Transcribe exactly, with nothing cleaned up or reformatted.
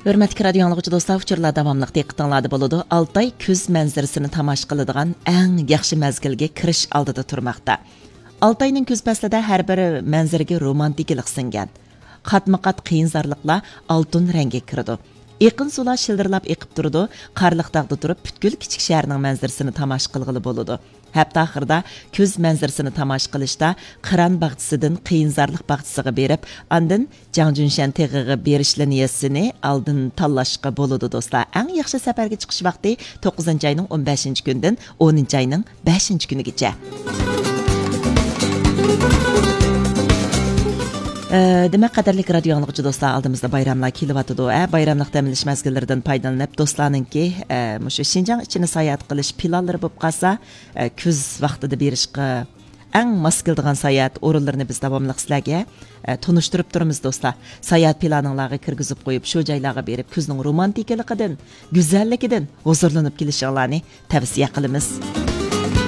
Hörmətli radio anlıqçı dostlar, uçurlar davamlıq diqqətinizdə boludu. Altay küz mənzərəsini tamaşa qıladigan ən yaxşı məzgilga kirish aldida turmaqda. Altayning küz faslida har bir manzaraga romantiklik singan. Qatma-qat qiyinzarlıqlar altun rangga kirdi. Eqin sular shildirlab eqib turdi. Qarliq dağda turib butkul kichik shaharning manzarasini tamaşa qilg'ili bo'ladi. Hətta axırda küz mənzərəsini tamaşa qilishda Qiran bağçısıdan qiyinzarlıq bağçısıga berib, andın Janjunshan teg'iga berishli niyasini aldın tanlashga bo'ladi do'stlar. Eng yaxshi safarga chiqish vaqti to'qqizinchi oyning o'n beshinchi kundan o'ninchi oyning beshinchi kunigacha. Demek qadarlik radio anlıqçı dostlar, aldığımızda bayramlar kelyapti. E, bayramlıq dəmiliş məzgillerinden faydalanıp dostlarınki e, muşu Şinjan içini sayohat qilish planlari bo'lib qolsa, e, küz vaqtida berishga eng mos keladigan sayohat o'rinlarini biz davomli sizlarga e, tunishtirib turamiz do'stlar. Sayohat planinglarga kirgizib qo'yib, shu joylarga berib, kuzning romantikaligidan, go'zalligidan huzurlanib kelishinglarni tavsiya qilamiz.